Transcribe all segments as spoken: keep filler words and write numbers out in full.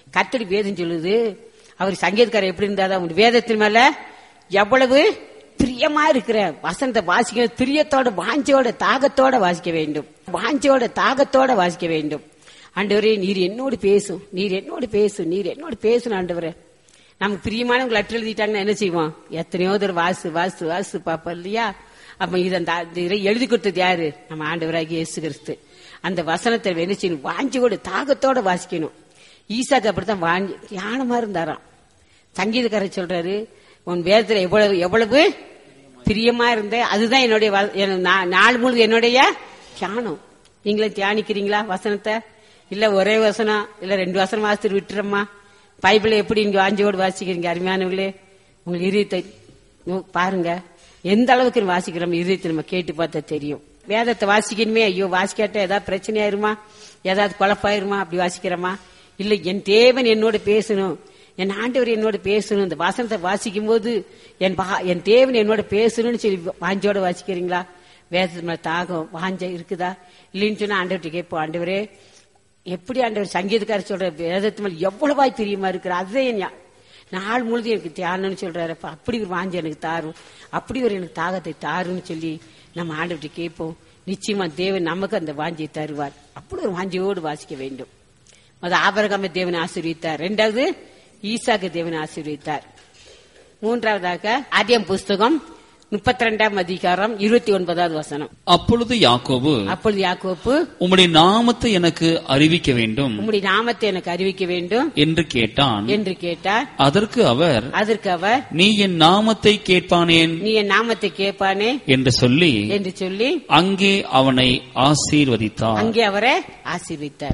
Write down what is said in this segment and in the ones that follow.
கர்த்தருடைய வேதம் சொல்லுது. அவர் சங்கீதக்காரர் எப்படி இருந்தாதான் அவங்க வேதத்தின் மேல எவ்வளவு பிரியமா இருக்கிற வசனத்தை வாசிக்க பிரியத்தோட வாஞ்சோட தாகத்தோட வாசிக்க வேண்டும். வாஞ்சோட தாகத்தோட வாசிக்க வேண்டும். ஆண்டவரே நீர் என்னோடு பேசும், நீர் என்னோடு பேசும், நீர் என்னோடு பேசணும் ஆண்டவரே. நமக்கு பிரியமானவங்க லெட்டர் எழுதிட்டாங்கன்னா என்ன செய்வோம்? எத்தனையோ தடவை வாசு வாசு வாசு பாப்போம் இல்லையா? அப்ப இதை எழுதி கொடுத்தது யாரு? நம்ம ஆண்டவராகிய இயேசு கிறிஸ்து. அந்த வசனத்தை என்ன செய்யணும்? வாஞ்சோட தாகத்தோட வாசிக்கணும். ஈசாக்கு அப்படித்தான் வாஞ்சி தியானமா இருந்தாராம். சங்கீதக்காரர் சொல்றாரு, உன் வேதத்துல எவ்வளவு எவ்வளவு பிரியமா இருந்த, அதுதான் என்னுடைய நாள் முழுது என்னுடைய தியானம். நீங்களே தியானிக்கிறீங்களா வசனத்தை? இல்ல ஒரே வசனம் இல்ல ரெண்டு வசனம் வாசித்து விட்டுறம்மா. பைபிளை எப்படி நீங்க வாஞ்சியோடு வாசிக்கிறீங்க? அருமையானவர்களே, உங்க இதயத்தை பாருங்க, எந்த அளவுக்கு வாசிக்கிறோம். இதயத்தை நம்ம கேட்டு பார்த்தா தெரியும். வேதத்தை வாசிக்கணுமே, ஐயோ வாசிக்காட்ட ஏதாவது பிரச்சனை ஆயிருமா, ஏதாவது குழப்பாயிருமா, அப்படி வாசிக்கிறோமா? இல்ல என் தேவன் என்னோட பேசணும், என் ஆண்டவர் என்னோட பேசணும். இந்த வசனத்தை வாசிக்கும் போது என் என் தேவன் என்னோட பேசணும்னு சொல்லி வாஞ்சோட வாசிக்கிறீங்களா? வேதத்து மேல தாகம் வாஞ்ச இருக்குதா? இல்லைன்னு சொன்னா ஆண்டவர்கிட்ட கேட்போம், ஆண்டவரே எப்படி ஆண்டவர் சங்கீதக்காரர் சொல்ற வேதத்து மேல எவ்வளவாய் பிரியமா இருக்கிற, அதே நாள் முழுது எனக்கு தியானம்னு சொல்றாரு. அப்படி ஒரு வாஞ்ச எனக்கு தாரும், அப்படி ஒரு எனக்கு தாகத்தை தாருன்னு சொல்லி நம்ம ஆண்டவர்கிட்ட கேட்போம். நிச்சயமா தேவன் நமக்கு அந்த வாஞ்சியை தருவார். அப்படி ஒரு வாஞ்சியோடு வாசிக்க வேண்டும். அது ஆபிரகாமை தேவன் ஆசீர்வதித்தார். இரண்டாவது ஈசாக்கு தேவன் ஆசீர்வதித்தார். மூன்றாவதாக ஆதியாகமம் புஸ்தகம் முப்பத்தி ரெண்டாம் அதிகாரம் இருபத்தி ஒன்பதாவது வசனம். அப்பொழுது யாக்கோபு அப்பொழுது யாக்கோபு உம்முடைய நாமத்தை எனக்கு அறிவிக்க வேண்டும், உம்முடைய நாமத்தை எனக்கு அறிவிக்க வேண்டும் என்று கேட்டான் என்று கேட்டார். அதற்கு அவர் அதற்கு அவர் நீ என் நாமத்தை கேட்பானேன், நீ என் நாமத்தை கேட்பானே என்று சொல்லி என்று சொல்லி அங்கே அவனை ஆசீர்வதித்தார். அங்கே அவரை ஆசீர்வதித்தார்.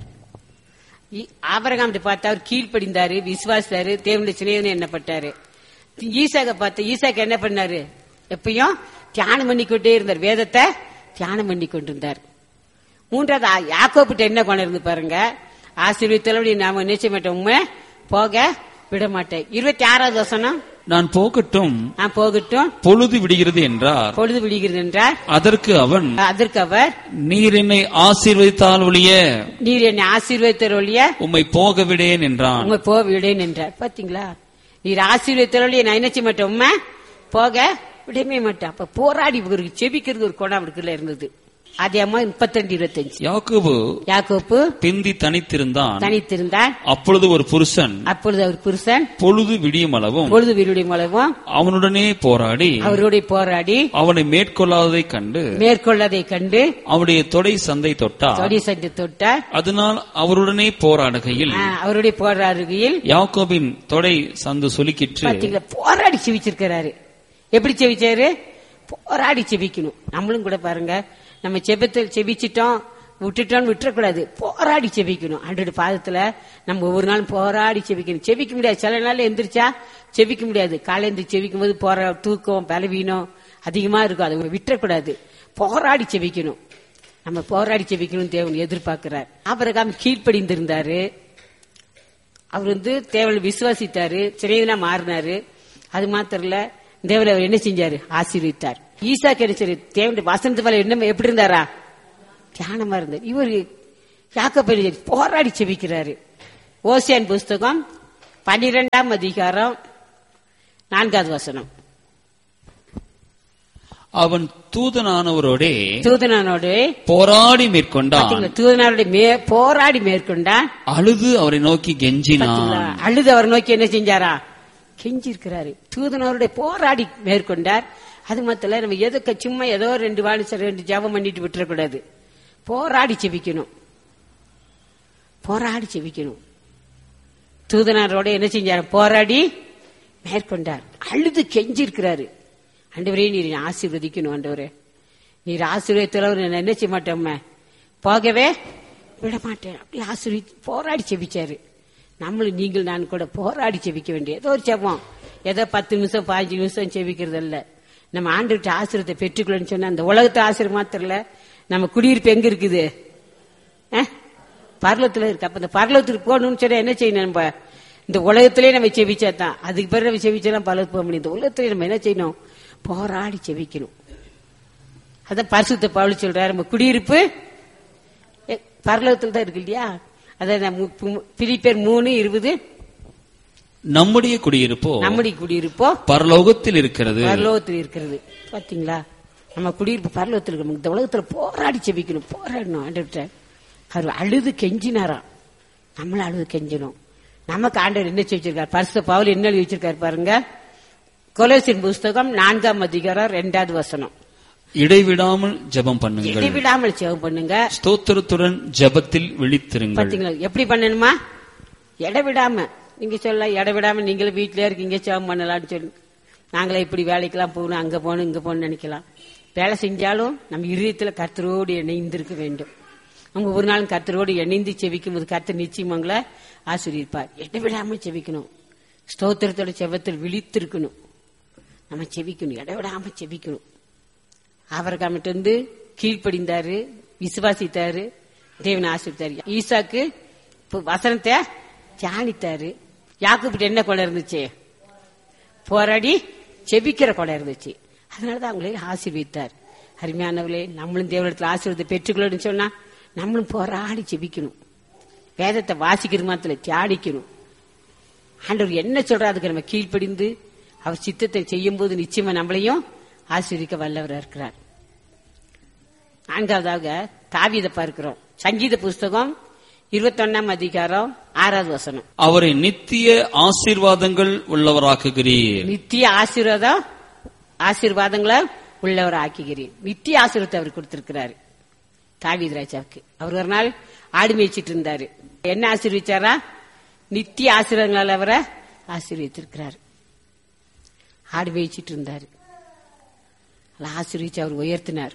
ஆபிரகாம் பார்த்து அவர் கீழ்ப்படிந்தாரு, விசுவாசித்தாரு, தேவனுடைய சிநேகிதன் எண்ணப்பட்டாரு. ஈசாக்க பார்த்து ஈசாக்கு என்ன பண்ணாரு? எப்பயும் தியானம் பண்ணிக்கொண்டே இருந்தார், வேதத்தை தியானம் பண்ணி கொண்டிருந்தார். மூன்றாவது யாக்கோபிட்ட என்ன கொண்டிருந்து பாருங்க, ஆசீர்வதித்தபடி நாம நிச்சய மாட்டோம், உண்மை போக விட மாட்டேன். இருபத்தி ஆறாவது வசனம், நான் போகட்டும் நான் போகட்டும் பொழுது விடுகிறது என்றார். பொழுது விடுகிறது என்றார். அதற்கு அவன் அதற்கு அவர் நீர் என்னை ஆசீர்வதித்தால் ஒழிய நீர் என்னை ஆசீர்வதித்தால் ஒழிய உம்மை போக விடேன் என்றான். உண்மை போக விடேன் என்றார். பாத்தீங்களா? நீர் ஆசீர்வதித்தால் ஒழிய நான் நினைச்ச மாட்டேன், உண்மை போக விடவே மாட்டேன். அப்ப போராடி இவருக்கு செபிக்கிறது ஒரு கோணம் அவருக்குள்ள இருந்தது. அதேமா முப்பத்தி ரெண்டு இருபத்தி அஞ்சு யாக்கோபு யாக்கோபு பிந்தி தனித்திருந்தான் தனித்திருந்தான் அப்பொழுது ஒரு புருஷன் அப்பொழுது அவர் புருஷன் பொழுது விடியும் அளவும் பொழுது விடியும் அளவும் அவனுடனே போராடி அவருடைய போராடி அவனை மேற்கொள்ளாததை கண்டு மேற்கொள்ளதை கண்டு அவனுடைய தொடை சந்தை தொட்டார் தொடை சந்தை தொட்டார் அதனால் அவருடனே போராடுகையில் அவருடைய போராடுகையில் யாக்கோபின் தொடை சந்து சொலிக்கிற்று. போராடி செவிச்சிருக்கிறாரு. எப்படி செவிச்சாரு? போராடி செவிக்கணும். நம்மளும் கூட பாருங்க, நம்ம செபத்தில் செபிச்சிட்டோம் விட்டுட்டோம் விட்டுறக்கூடாது, போராடி செபிக்கணும். ஆண்டோட பாதத்துல நம்ம ஒவ்வொரு நாளும் போராடி செபிக்கணும். செபிக்க முடியாது, சில நாள் எந்திரிச்சா செபிக்க முடியாது. காலை எந்திரிச்சு செபிக்கும் போது போரா தூக்கம் பலவீனம் அதிகமா இருக்கும், அதை விட்டுறக்கூடாது, போராடி செபிக்கணும். நம்ம போராடி செபிக்கணும் தேவன் எதிர்பார்க்கிறார். ஆபிரகாம் கீழ்ப்படிந்திருந்தாரு, அவர் வந்து தேவனை விசுவாசித்தாரு, சிறையினா மாறினாரு. அது மாத்திரம் இல்ல, தேவன் அவர் என்ன செஞ்சாரு? ஆசீர்வதித்தார். ஈசா கிடைச்சாரு. தேவனுடைய வசனத்து மேல என்ன எப்படி இருந்தாரா? தியானமா இருந்தார். இவரு யாக்கோபு போராடி செபிக்கிறாரு. ஓசியான் புஸ்தகம் பன்னிரெண்டாம் அதிகாரம் நான்காவது வசனம். அவன் தூதனானவரோடே தூதனானோடு போராடி மேற்கொண்டான். தூதனாரோட போராடி மேற்கொண்டான். அழுது அவரை நோக்கி கெஞ்சினான். அழுது அவரை நோக்கி என்ன செஞ்சாரா? கெஞ்சி இருக்கிறாரு. தூதனாரோட போராடி மேற்கொண்டார். அது மாத்திர நம்ம எதுக்கு சும்மா ஏதோ ரெண்டு வாணிச ரெண்டு ஜபம் பண்ணிட்டு விட்டுறக்கூடாது, போராடி செபிக்கணும். போராடி செபிக்கணும். தூதனாரோட என்ன செஞ்சாரு? போராடி மேற்கொண்டார். அழுது கெஞ்சி இருக்கிறாரு. ஆண்டவரே நீர் ஆசீர்வதிக்கணும், ஆண்டவரே நீர் ஆசீர்வதித்தவர் என்ன செய்ய மாட்டோம், போகவே விட மாட்டேன், அப்படி ஆசீர்வதி போராடி செபிச்சாரு. நம்மளும் நீங்கள் நான் கூட போராடி செபிக்க வேண்டிய ஏதோ ஒரு செபம், ஏதோ பத்து நிமிஷம் பதினஞ்சு நிமிஷம் செபிக்கிறது இல்ல. நம்ம ஆண்டவர்கிட்ட ஆசீர்வாதத்தை பெற்றுக்கொள்ளன்னு சொன்னா அந்த உலகத்தை ஆசீர்வாதம் மாத்திரம் இல்ல, நம்ம குடியிருப்பு எங்க இருக்குது? பரலோகத்துல இருக்கு. அப்ப இந்த பரலோகத்துக்கு போகணும்னு சொன்னா என்ன செய்யணும்? நம்ம இந்த உலகத்திலேயே நம்ம செபிச்சா தான், அதுக்கு பிறகு நம்ம செபிச்சா பரலோகத்துக்கு போக முடியும். இந்த உலகத்திலே நம்ம என்ன செய்யணும்? போராடி செபிக்கணும். அதான் பரிசுத்த பவுல் சொல்றாரு, நம்ம குடியிருப்பு பரலோகத்துல தான் இருக்கு இல்லையா? அதாவது பிலிப்பியர் மூணு இருபது. நம்முடைய குடியிருப்போ நம்முடைய குடியிருப்போ பரலோகத்தில் இருக்கிறது. பரலோகத்தில் இருக்கிறது. பாத்தீங்களா, நம்ம குடியிருப்பு பரலோகத்தில் இருக்கணும். இந்த உலகத்துல போராடி செபிக்கணும், போராடணும். ஆண்டவர்கிட்ட அவர் அழுது கெஞ்சினாராம், நம்மள அழுது கெஞ்சணும். நமக்கு ஆண்டவர் என்ன செஞ்சிருக்காரு? பரிசுத்த பவுல் என்ன எழுதி வச்சிருக்காரு பாருங்க. கொலோசியர் புஸ்தகம் நான்காம் அதிகாரம் இரண்டாவது வசனம். இடைவிடாமல் ஜெபம் பண்ணுங்கள். இடைவிடாமல் ஜெபம் பண்ணுங்க. ஸ்தோத்திரத்துடன் ஜெபத்தில் விழித்திருங்கள். பாத்தீங்களா எப்படி பண்ணணுமா? இடைவிடாம. நீங்க சொல்ல இடைவிடாம நீங்களும் வீட்டிலே இருக்கீங்க, ஜெபம் பண்ணலாம்னு சொல்லி நாங்களே இப்படி வேலைக்கெல்லாம் போகணும், அங்க போகணும், இங்க போகணும்னு நினைக்கலாம். வேலை செஞ்சாலும் நம்ம இதயத்துல கர்த்தரோடு இணைந்திருக்க வேண்டும். நம்ம ஒரு நாளும் கர்த்தரோடு இணைந்து செவிக்கும் போது கர்த்தர் நிச்சயம் உங்களை ஆசீர்வதிப்பார். இடைவிடாம செவிக்கணும். ஸ்தோத்திரத்தோட செவத்தில் விழித்திருக்கணும். நம்ம செவிக்கணும், இடைவிடாம செவிக்கணும். அவர்கிட்ட இருந்து கீழ்ப்படிந்தாரு, விசுவாசித்தாரு, தேவனை ஆசீர்வதித்தாரு. ஈசாக்கு வசனத்தை தியானித்தாரு. யாக்கோபுட்ட என்ன கொலை இருந்துச்சு? போராடி செபிக்கிற கொலை இருந்துச்சு. அதனாலதான் அவங்களே ஆசீர்வதித்தார். அருமையானவர்களே, நம்மளும் தேவனிடத்துல ஆசீர்வாதத்தை பெற்றுக்கொள்ளணும்னு சொன்னா நம்மளும் போராடி செபிக்கணும். வேதத்தை வாசிக்கிற மாத்திர தியானிக்கணும். ஆண்டவர் என்ன சொல்றா அதுக்கு நம்ம கீழ்ப்படிந்து அவர் சித்தத்தை செய்யும் போது நிச்சயமா நம்மளையும் ஆசீர்வதிக்க வல்லவர் இருக்கிறார். நான்காவதாக தாவீதை பார்க்கிறோம். சங்கீத புஸ்தகம் இருபத்தி ஒன்னாம் அதிகாரம் ஆறாவது வசனம். அவரை நித்திய ஆசீர்வாதங்கள் உள்ளவராக்குகிறீர். நித்திய ஆசீர்வாதம் ஆசீர்வாதங்களை உள்ளவர் ஆக்குகிறீர். நித்திய ஆசீர்வாதத்தை அவர் கொடுத்திருக்கிறாரு தாவீது ராஜாவுக்கு. அவர் ஒரு நாள் ஆடு மேய்ச்சிட்டு இருந்தாரு. என்ன ஆசீர்வதிச்சாரா? நித்திய ஆசீர்வாதங்களால் அவரை ஆசீர்வதித்திருக்கிறார். ஆடு மேய்ச்சிட்டு இருந்தாரு. ஆசீர்வதிச்சு அவர் உயர்த்தினார்.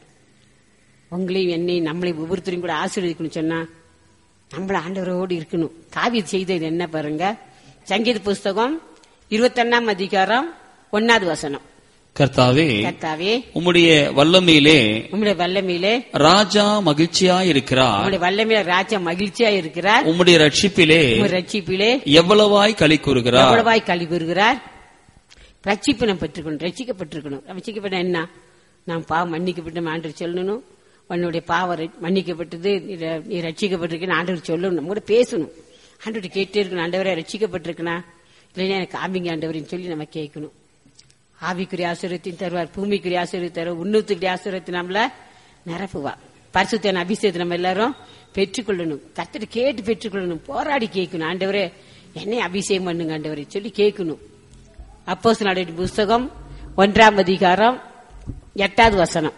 உங்களையும் என்னையும் நம்மளையும் ஒவ்வொருத்தரையும் கூட ஆசீர்வதிக்கணும் சொன்னா நம்மள ஆண்டவரோடு இருக்கணும். தாவீது செய்தது என்ன பாருங்க. சங்கீத புஸ்தகம் இருபத்தி ஒன்னாம் அதிகாரம் ஒன்னாவது வசனம். கர்த்தாவே, கர்த்தாவே, உம்முடைய வல்லமையிலே உம்முடைய வல்லமையிலே ராஜா மகிழ்ச்சியா இருக்கிறார். உம்முடைய வல்லமையிலே ராஜா மகிழ்ச்சியா இருக்கிறார். உம்முடைய ரட்சிப்பிலே ரட்சிப்பிலே எவ்வளவாய் களி கூறுகிறார். எவ்வளவாய் களி கூறுகிறார். ரட்சிப்பு நம்ம பெற்றுக்கணும், ரட்சிக்கப்பட்டிருக்கணும். ரட்சிக்கப்பட்ட என்ன? நாம் பாவம் மன்னிக்கப்பட்ட ஆண்டவர் சொல்லணும். உன்னுடைய பாவம் மன்னிக்கப்பட்டது, நீ ரட்சிக்கப்பட்டிருக்கேன்னு ஆண்டவர் சொல்லணும். நம்ம கூட பேசணும். ஆண்டவர் கேட்டே இருக்கணும். ஆண்டவரை ரட்சிக்கப்பட்டிருக்கனா இல்லைன்னா எனக்கு ஆம்பிங்க ஆண்டவரின்னு சொல்லி நம்ம கேட்கணும். ஆவிக்குரிய ஆசீர்வாதத்தையும் தருவார், பூமிக்குரிய ஆசீர்வாதத்தை தருவார், உன்னத்துக்குரிய ஆசீர்வாதத்தை நம்மள நிரப்புவா. பரிசுத்தான அபிஷேகத்தை நம்ம எல்லாரும் பெற்றுக்கொள்ளணும். கர்த்தரை கேட்டு பெற்றுக்கொள்ளணும். போராடி கேட்கணும். ஆண்டவரே என்னை அபிஷேகம் பண்ணுங்க ஆண்டவரை சொல்லி கேட்கணும். அப்போஸ்தலர் புஸ்தகம் ஒன்றாம் அதிகாரம் எட்டாவது வசனம்.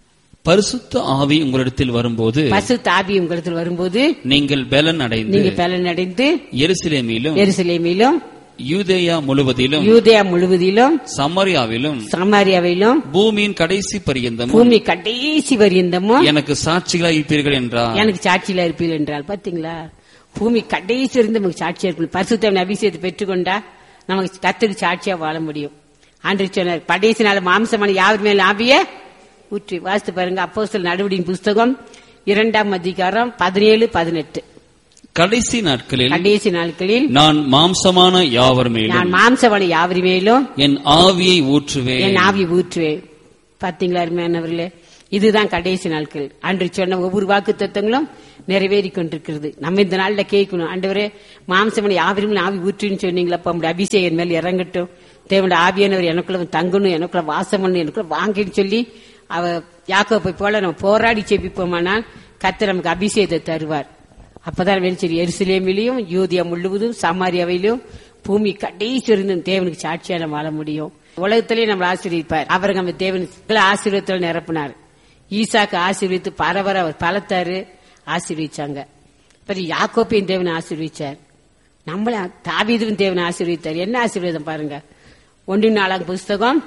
பரிசுத்த ஆவி உங்களிடத்தில் வரும்போது பரிசுத்த ஆவி உங்களிடத்தில் வரும்போது நீங்கள் பலன் அடைந்து நீங்கள் பலன் அடைந்து எருசலேமிலும் எருசலேமிலும் யூதேயா முழுவதிலும் யூதேயா முழுவதிலும் சமாரியாவிலும் சமாரியாவிலும் பூமியின் கடைசி பரியந்தமும் பூமி கடைசி பரியந்தமும் எனக்கு சாட்சிகளா இருப்பீர்கள் என்றார். எனக்கு சாட்சிகளா இருப்பீர்கள் என்றால் பாத்தீங்களா, பூமி கடைசி இருந்து நமக்கு சாட்சியா இருக்கணும். பரிசுத்த அபிஷேகத்தை பெற்றுக்கொண்டா நமக்கு கர்த்தருக்கு சாட்சியா வாழ முடியும். ஆண்டவர் சொன்னார், கடைசி நாள் மாம்சமான யாவர் மேல் ஆவிய ஊற்றி. வாசித்து பாருங்க. அப்போஸ்தலர் நடவடிக்கையின் புஸ்தகம் இரண்டாம் அதிகாரம் பதினேழு பதினெட்டு. கடைசி நாட்களில் கடைசி நாட்களில் நான் மாம்சமான யாவர் மேலும் நான் மாம்சமான யாவர் மேலும் என் ஆவியை ஊற்றுவேன் என் ஆவியை ஊற்றுவேன். பாத்தீங்களா அருமையானவர்களே, இதுதான் கடைசி நாட்கள். அன்று சொன்ன ஒவ்வொரு வாக்கு தத்துவங்களும் நிறைவேறி கொண்டிருக்கிறது. நம்ம இந்த நாள்ல கேட்கணும், ஆண்டவரே மாம்சமான யாவரும் ஆவி ஊற்றுன்னு சொன்னீங்களா, அப்ப நம்முடைய அபிஷேகம் மேல் இறங்கட்டும், தேவனுடைய ஆவியானவர் எனக்குள்ள தங்கணும், எனக்குள்ள வாசம் பண்ணணும், எனக்குள்ள வாங்கின்னு சொல்லி அவ யாக்கோபை போல நம்ம போராடி செபிப்போமானால் கர்த்தர் நமக்கு அபிஷேகத்தை தருவார். அப்பதான் வெளிச்சரி எருசலேமிலும் யூதியா முழுவதும் சமாரியாவிலும் பூமி கடைசி இருந்தும் தேவனுக்கு சாட்சியா நம்ம வாழ முடியும். உலகத்திலேயே நம்ம ஆசீர்வதிப்பார். அவர் நம்ம தேவனுக்கு ஆசீர்வாதத்தில் நிரப்பினார். ஈசாக்கு ஆசீர்வித்து பரவர அவர் பலத்தாரு ஆசீர்விச்சாங்க. யாக்கோப்பையும் தேவனை ஆசீர்விச்சார். நம்மள தாவீதும் தேவனை ஆசீர்வித்தார். என்ன ஆசீர்வாதம் பாருங்க. ஒன்று நாலாம் புஸ்தகம்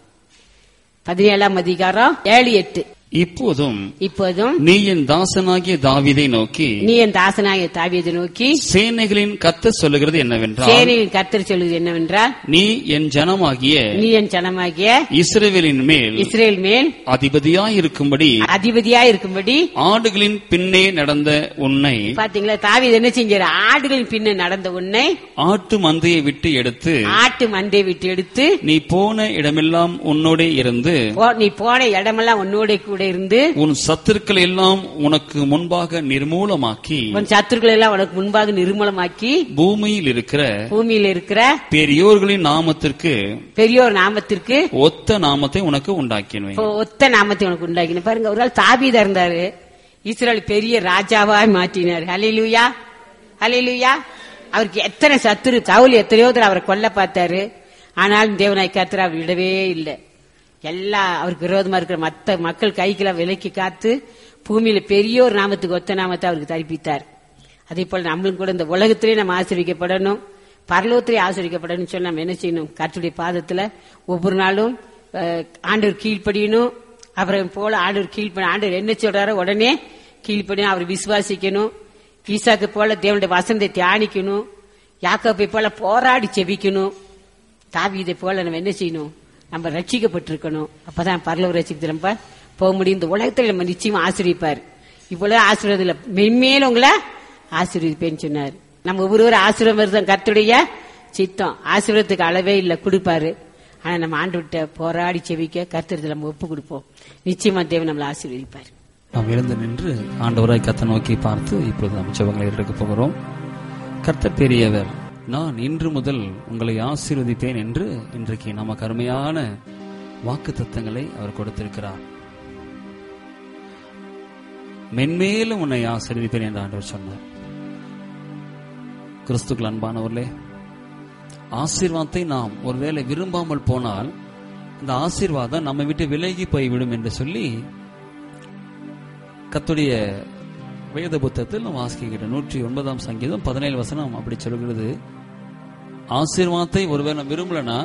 பதினேழாம் அதிகாரம் ஏழு எட்டு. இப்போதும் இப்போதும் நீ என் தாசனாகிய தாவீதை நோக்கி நீ என் தாசனாகிய தாவீதை நோக்கி சேனைகளின் கர்த்தர் சொல்லுகிறது என்னவென்றால் சேனைகளின் கர்த்தர் சொல்லுவது என்னவென்றால் நீ என் ஜனமாகிய நீ என் ஜனமாகிய இஸ்ரவேலின் மேல் இஸ்ரேல் மேல் அதிபதியாயிருக்கும்படி அதிபதியாயிருக்கும்படி ஆடுகளின் பின்னே நடந்த உன்னை. பாத்தீங்களா, தாவீது என்ன செஞ்சாரு? ஆடுகளின் பின்னே நடந்த உன்னை ஆட்டு மந்தையை விட்டு எடுத்து ஆட்டு மந்தையை விட்டு எடுத்து நீ போன இடமெல்லாம் உன்னோட இருந்து நீ போன இடமெல்லாம் உன்னோட கூட கூட இருந்து உன் சத்துருக்கள் எல்லாம் உனக்கு முன்பாக நிர்மூலமாக்கி உன் சத்துருக்கள் எல்லாம் உனக்கு முன்பாக நிர்மூலமாக்கி பூமியில் இருக்கிற பூமியில் இருக்கிற பெரியோர்களின் நாமத்திற்கு பெரியோர் நாமத்திற்கு ஒத்த நாமத்தை உனக்கு உண்டாக்கினேன். ஒத்த நாமத்தை உனக்கு உண்டாக்கினேன். பாருங்க, ஒரு நாள் தாவீதா இருந்தாரு, இஸ்ரவேல் பெரிய ராஜாவாய் மாற்றினார். ஹல்லேலூயா, ஹல்லேலூயா. அவருக்கு எத்தனை சத்துரு, சவுல் எத்தனையோ தடவை அவரை கொல்ல பார்த்தாரு. ஆனாலும் தேவனாய் கர்த்தர் அவர் விடவே இல்லை. எல்லா அவருக்கு விரோதமா இருக்கிற மத்த மக்கள் கைக்கெல்லாம் விலக்கி காத்து பூமியில பெரிய ஒரு நாமத்துக்கு ஒத்த நாமத்தை அவருக்கு தரிப்பித்தார். அதே போல நம்மளும் கூட இந்த உலகத்திலே நம்ம ஆசீர்வதிக்கப்படணும், பரலோகத்திலே ஆசீர்வதிக்கப்படணும் சொல்லி நம்ம என்ன செய்யணும்? கர்த்தருடைய பாதத்துல ஒவ்வொரு நாளும் ஆண்டவர் கீழ்ப்படியணும். அப்புறம் போல ஆண்டவர் கீழ்ப்படி ஆண்டவர் என்ன சொல்றாரோ உடனே கீழ்ப்படியும். அவர் விசுவாசிக்கணும். ஈசாக்கு போல தேவனுடைய வசனத்தை தியானிக்கணும். யாக்கோபை போல போராடி செபிக்கணும். தாவீதை போல நம்ம என்ன செய்யணும்? நம்ம ரட்சிக்கப்பட்டிருக்கணும். அப்பதான் பரலோக ரட்சிக்கு நம்ம போக முடியும். இந்த உலகத்துல நம்ம நிச்சயமா ஆசீர்வதிப்பார். இவ்வளவு ஆசீர்வாதம் இல்ல, மென்மேலும் உங்களை ஆசீர்வதிப்பேன்னு சொன்னார். நம்ம ஒவ்வொரு ஆசீர்வாதம் கர்த்தருடைய சித்தம். ஆசீர்வாதத்துக்கு அளவே இல்லை, கொடுப்பாரு. ஆனா நம்ம ஆண்டு விட்ட போராடி செவிக்க கர்த்தரத்துல நம்ம ஒப்பு கொடுப்போம். நிச்சயமா தேவன் நம்மளை ஆசீர்வதிப்பார். நாம் எழுந்து நின்று ஆண்டவராய் கர்த்தரை நோக்கி பார்த்து இப்பொழுது நம்ம ஜெபங்களை எடுக்க போகிறோம். கர்த்தர் பெரியவர், நான் இன்று முதல் உங்களை ஆசீர்வதிப்பேன் என்று இன்றைக்கு நமக்கு அருமையான வாக்கு தத்தங்களை அவர் கொடுத்திருக்கிறார். மென்மேலும் உன்னை ஆசீர்வதிப்பேன் என்று ஆண்டவர் சொன்னார். கிறிஸ்துக்கள் அன்பானவர்களே, ஆசீர்வாதத்தை நாம் ஒருவேளை விரும்பாமல் போனால் இந்த ஆசீர்வாதம் நம்ம விட்டு விலகி போய்விடும் என்று சொல்லி கர்த்தருடைய வேத புத்தகத்தில் நாம் வாசிக்கிற நூற்றி ஒன்பதாம் சங்கீதம் பதினேழு வசனம் அப்படி சொல்கிறது. ஆசீர்வாதத்தை ஒருவேளை நம்ம விரும்பலன்னா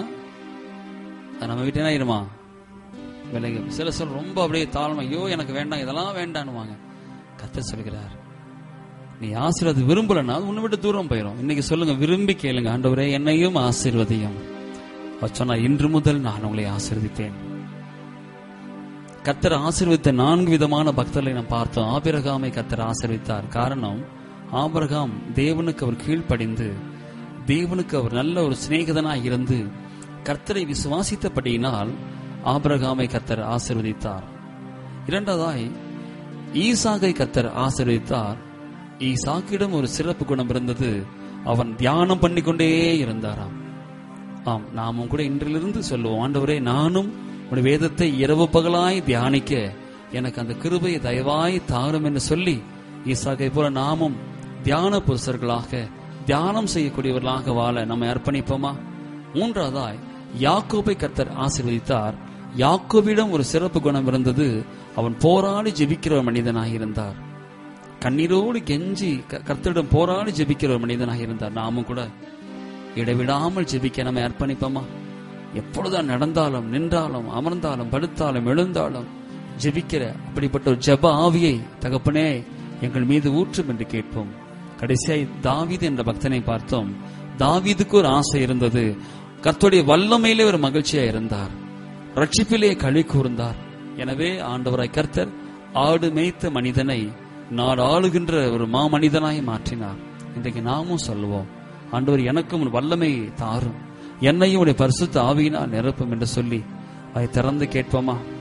நம்ம விட்டு என்ன ஆயிருமா? விலகி. சில சொல் ரொம்ப அப்படியே தாழ்மை, ஐயோ எனக்கு வேண்டாம், இதெல்லாம் வேண்டான்னு கர்த்தர் சொல்கிறார், நீ ஆசீர்வாதம் விரும்பலன்னா உன்னை விட்டு தூரம் போயிடும். இன்னைக்கு சொல்லுங்க, விரும்பி கேளுங்க, ஆண்டவரே என்னையும் ஆசீர்வதியும். சொன்னா இன்று முதல் நான் உங்களை ஆசீர்வதிப்பேன். கர்த்தர் ஆசீர்வதித்த நான்கு விதமான பக்தர்களை நாம் பார்த்தோம். ஆபிரகாமை கர்த்தர் ஆசீர்வதித்தார். காரணம், ஆபிரகாம் தேவனுக்கு அவர் கீழ்ப்படிந்து தேவனுக்கு அவர் நல்ல ஒரு சிநேகிதனாய் இருந்து கர்த்தரை விசுவாசித்தபடியினால் ஆபிரகாமை கர்த்தர் ஆசீர்வதித்தார். இரண்டாவதாய் ஈசாக்கை கர்த்தர் ஆசீர்வதித்தார். ஈசாக்கிடம் ஒரு சிறப்பு குணம் இருந்தது, அவன் தியானம் பண்ணிக்கொண்டே இருந்தாராம். ஆம், நாமும் கூட இன்றிலிருந்து சொல்லுவோம், ஆண்டவரே நானும் உடைய வேதத்தை இரவு பகலாய் தியானிக்க எனக்கு அந்த கிருபையை தயவாய் தாரும் என்று சொல்லி ஈசாக்கை போல நாமும் தியான புருஷர்களாக தியானம் செய்யக்கூடியவர்களாக வாழ நம்மை அர்ப்பணிப்போமா? மூன்றாவதாய் யாக்கோபை கர்த்தர் ஆசீர்வதித்தார். யாக்கோபிடம் ஒரு சிறப்பு குணம் இருந்தது, அவன் போராடி ஜெபிக்கிற ஒரு மனிதனாக இருந்தார். கண்ணீரோடு கெஞ்சி கர்த்தரிடம் போராடி ஜெபிக்கிற ஒரு மனிதனாக இருந்தார். நாமும் கூட இடைவிடாமல் ஜெபிக்க நம்மை அர்ப்பணிப்போமா? எப்பொழுதுதான் நடந்தாலும் நின்றாலும் அமர்ந்தாலும் படுத்தாலும் எழுந்தாலும் ஜெபிக்கிற அப்படிப்பட்ட ஒரு ஜெப ஆவியை தகப்பனே எங்கள் மீது ஊற்றும் என்று கேட்போம். கடைசியாய் தாவீது என்ற பக்தனை பார்த்தோம். தாவீதுக்கு ஒரு ஆசை இருந்தது, கர்த்தருடைய வல்லமையிலே ஒரு மகிழ்ச்சியா இருந்தார், ரட்சிப்பிலே களி கூர்ந்தார். எனவே ஆண்டவராய் கர்த்தர் ஆடு மேய்த்த மனிதனை நாடு ஆளுகின்ற ஒரு மா மனிதனாய் மாற்றினார். இன்றைக்கு நாமும் சொல்லுவோம், ஆண்டவர் எனக்கும் ஒரு வல்லமையை தாரும், என்னையும் உடைய பரிசுத்த ஆவியினால் நிரப்பும் என்று சொல்லி அதை திறந்து கேட்போமா?